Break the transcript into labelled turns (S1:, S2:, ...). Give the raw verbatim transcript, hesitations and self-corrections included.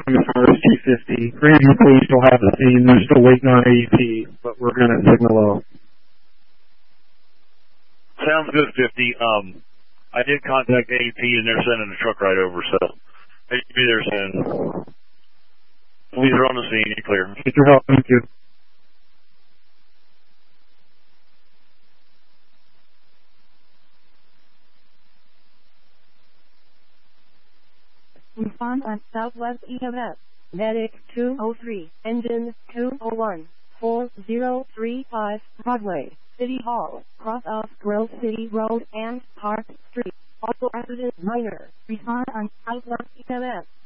S1: from as far as T fifty. Grandview Police will have the scene. They're still waiting on A E P, but we're going to signal low.
S2: Sounds good, fifty. Um, I did contact A E P, and they're sending a truck right over, so they should be there soon. Police are on the scene. You're clear.
S1: Get your help. Thank you.
S3: Respond on Southwest E M S. Medic two oh three, engine two oh one, four oh three five, Broadway, City Hall, cross off Grove City Road and Park Street. Also accident minor. Respond on Southwest E M S.